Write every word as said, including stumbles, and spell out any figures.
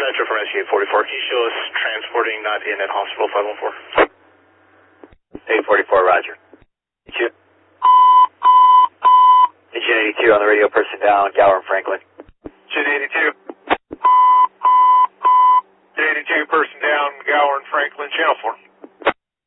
Metro from S U eight forty-four. Can you show us transporting, not in at hospital five one four? eight forty-four, roger. Engine eighty-two on the radio, person down, Gower and Franklin. Engine eighty-two.